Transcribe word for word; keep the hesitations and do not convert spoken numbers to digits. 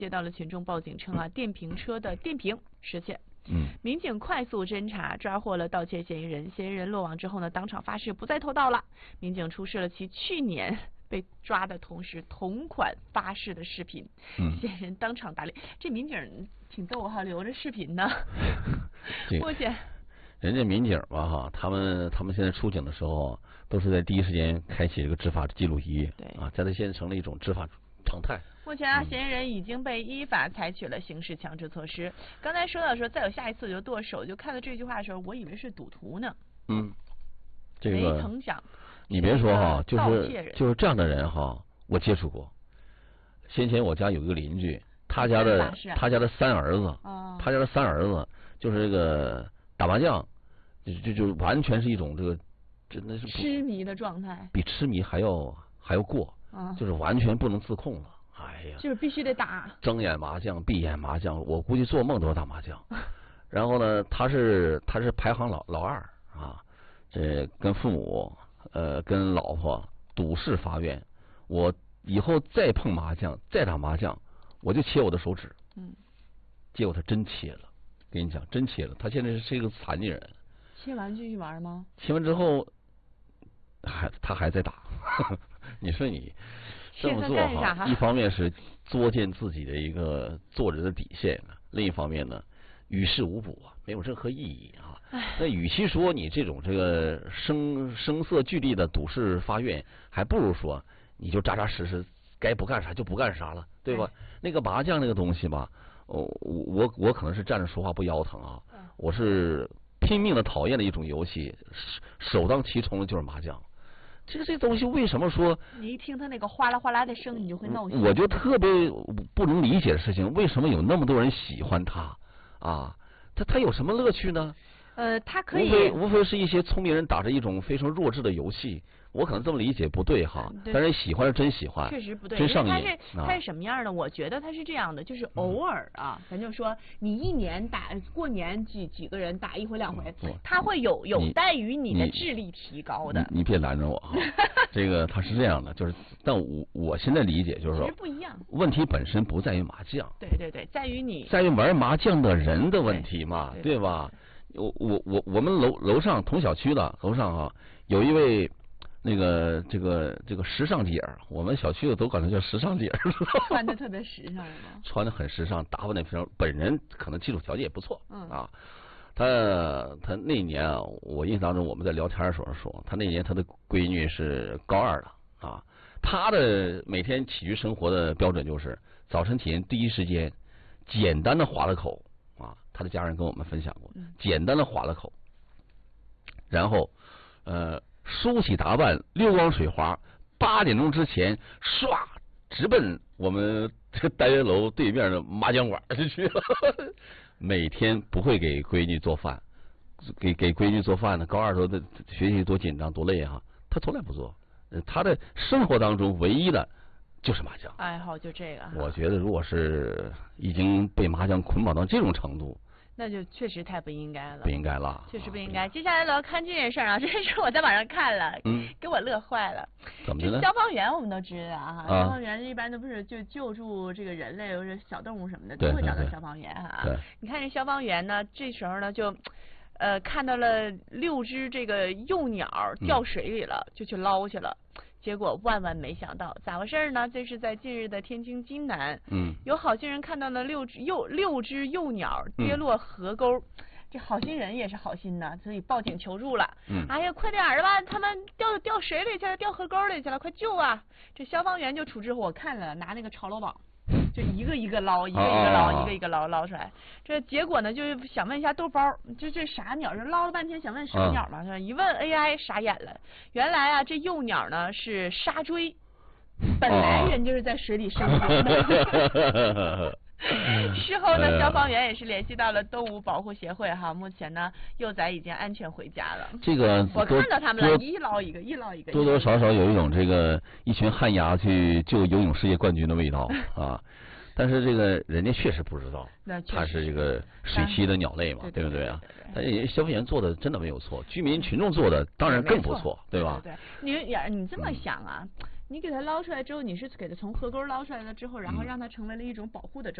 接到了群众报警称啊，电瓶车的电瓶失窃。 嗯， 民警快速侦查，抓获了盗窃嫌疑人。嫌疑人落网之后呢，当场发誓不再偷盗了。民警出示了其去年被抓的同时同款发誓的视频。 嗯， 嫌疑人当场打脸。这民警挺逗哈，留着视频呢。目前， 人家民警吧哈，他们他们现在出警的时候，都是在第一时间开启这个执法记录仪。 对啊，在他现在成了一种执法常态。 目前啊，嫌疑人已经被依法采取了刑事强制措施。刚才说到说再有下一次就剁手，就看到这句话的时候，我以为是赌徒呢。 嗯，这个没成想， 你别说哈，就是就是这样的人哈，我接触过。先前我家有一个邻居，他家的、啊、他家的三儿子， 哦、 他家的三儿子就是这个打麻将，就就就完全是一种这个真的是痴迷的状态， 比痴迷还要还要过， 哦、 就是完全不能自控了。哎呀， 就是必须得打， 睁眼麻将、闭眼麻将，我估计做梦都是打麻将。然后呢，他是他是排行老老二啊，这跟父母呃跟老婆赌誓发愿，我以后再碰麻将、再打麻将，我就切我的手指。 嗯， 结果他真切了，跟你讲，真切了。他现在是一个残疾人。 切完继续玩吗？ 切完之后，还他还在打。你说你。这么做哈，一方面是作践自己的一个做人的底线，另一方面呢，于事无补啊，没有任何意义啊。那与其说你这种这个声声色俱厉的赌誓发愿，还不如说你就扎扎实实，该不干啥就不干啥了，对吧？那个麻将那个东西吧，我我我可能是站着说话不腰疼啊，我是拼命的讨厌的一种游戏，首当其冲的就是麻将。这个这东西为什么说？ 你一听他那个哗啦哗啦的声，你就会闹心。 我就特别不能理解的事情，为什么有那么多人喜欢他啊？他他有什么乐趣呢？ 呃，他可以无非无非是一些聪明人打着一种非常弱智的游戏。我可能这么理解不对哈，但是喜欢是真喜欢， 确实不对， 真上瘾。 他是他是什么样的？我觉得他是这样的，就是偶尔啊，嗯、咱就说你一年打过年几几个人打一回两回， 嗯、 他会有有待于你的智力提高的。 你, 你, 你别拦着我哈，这个他是这样的，就是但我我现在理解就是说， 其实不一样。 问题本身不在于麻将， 对对对，在于你在于玩麻将的人的问题嘛， 对, 对, 对吧？我我我我们楼楼上同小区的楼上啊，有一位。那个这个这个时尚姐，我们小区的都管她叫时尚姐， 穿的特别时尚吗？ 穿的很时尚，打扮的非常，本人可能基础条件也不错， 嗯啊，她她那年啊，我印象当中我们在聊天的时候说，她那年她的闺女是高二了啊，她的每天起居生活的标准就是早晨起来第一时间简单的划了口啊，她的家人跟我们分享过，简单的划了口，然后呃。梳洗打扮，溜光水滑，八点钟之前唰直奔我们这个单元楼对面的麻将馆去了。每天不会给闺女做饭，给给闺女做饭呢。高二时候的学习多紧张多累哈，他从来不做。他的生活当中唯一的就是麻将爱好，就这个。 我觉得如果是已经被麻将捆绑到这种程度。 那就确实太不应该了， 不应该了， 确实不应该。接下来我要看这件事啊，这件事我在网上看了， 嗯， 给我乐坏了。 怎么的呢？ 消防员我们都知道哈， 啊、 消防员一般都不是就救助这个人类或者小动物什么的，都会找到消防员哈。 对， 你看这消防员呢，这时候呢就，呃，看到了六只这个幼鸟掉水里了，嗯、就去捞去了。结果万万没想到，咋回事呢？这是在近日的天津津南， 嗯， 有好心人看到了六只幼六只幼鸟跌落河沟，嗯、这好心人也是好心呐，所以报警求助了。 嗯， 哎呀，快点儿吧，他们掉掉水里去了，掉河沟里去了，快救啊！这消防员就处置，我看了，拿那个潮螺网。就一个一个捞，一个一个捞， 啊、 一个一个捞捞出来。这结果呢，就是想问一下豆包，就这啥鸟？就捞了半天，想问啥鸟嘛？啊、一问 A I 傻眼了，原来啊，这幼鸟呢是沙锥，本来人就是在水里生活的。事后呢，消防员也是联系到了动物保护协会哈，目前呢，幼崽已经安全回家了。 这个我看到他们了，一捞一个，一捞一个。 多多少少有一种这个一群旱鸭去救游泳世界冠军的味道啊。但是这个人家确实不知道，它是这个水栖的鸟类嘛，对不对啊？但是消防员做的真的没有错，居民群众做的当然更不错，对吧？ 对，你你你这么想啊？ 你给它捞出来之后，你是给它从河沟捞出来了之后，然后让它成为了一种保护的证。